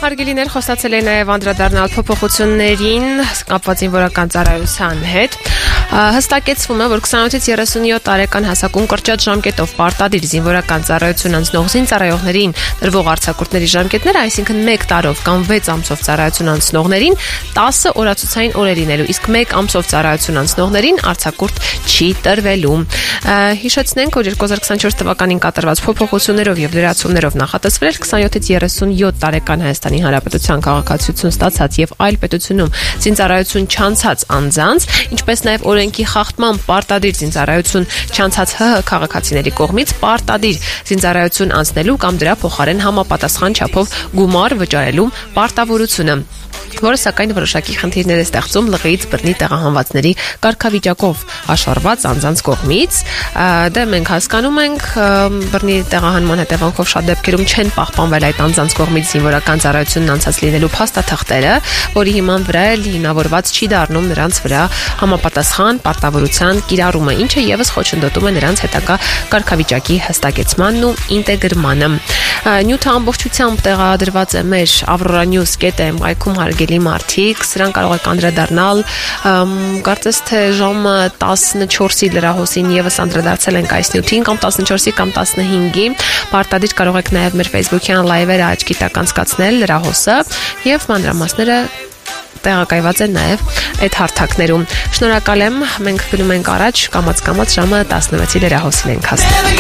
Հարգելիներ, խոստացել են նաև անդրադառնալ փոփոխություններին կապված զինվորական ծառայության հետ։ Հստակեցվում է, որ 27-ից 37 տարեկան հասակում կրճատ ժամկետով պարտադիր զինվորական ծառայություն անցնող զինծառայողներին տրվող արձակուրդների ժամկետները, այսինքն 1 տարով կամ 6 ամսով ծառայություն անցնողներին 10 օրացուցային օր է լինելու, իսկ 1 ամսով ծառայություն անցնողներին արձակուրդ չի տրվելու։ Հիշեցնենք, որ 2024 թվականին կատարված փոփոխություններով եւ լրացումներով նախատեսվել 27-ից 37 տարեկան Հայաստանի Հանրապետության քաղաքացիություն ստացած եւ այլ պետությունում զինծառայություն չանցած անձանց, ինչպես նաեւ օրենքի խախտման պարտադիր զինծառայություն չանցած ՀՀ քաղաքացիների կողմից պարտադիր զինծառայություն անցնելու կամ դրա փոխարեն համապատասխան չափով գումար վճարելու պարտավորությունը, որը սակայն որոշակի խնդիրներ է ստեղծում ԼՂ-ից բռնի տեղահանվածների կարգավիճակով հաշվառված անձանց կողմից։ Դե մենք հասկանում ենք, բռնի տեղահանման հետևանքով շատ դեպքերում չեն պահպանվել այդ անձանց կողմից զինվորական ծառայությունն անցած լինելու փաստաթղթերը, որի հիման վրա էլ հիմնավորված չի դառնում նրանց վրա համապատասխան պարտավորության կիրառումը, ինչը եւս խոչընդոտում է նրանց հետագա կարգավիճակի հստակեցմանն ու ինտեգրմանը։ Նյութը ամբողջությամբ տեղադրված է մեր avroranews.am այգում, հարգելի մարդիկ, սրան կարող եք անդրադառնալ, կարծես թե ժամը 14-ի լրահոսին եւս անդրադարձել ենք այս նյութին, կամ 14-ի կամ 15-ի, պարտադիր կարող եք նաեւ մեր Facebook-յան լայվերը աչքի տակ անցկացնել լրահոսը եւ մանրամասները տեղակայված են նաեւ այդ հարթակներում։ Շնորհակալ եմ, մենք գնում ենք առաջ, կամաց ժամը 16-ի լրահոսին ենք հասնում։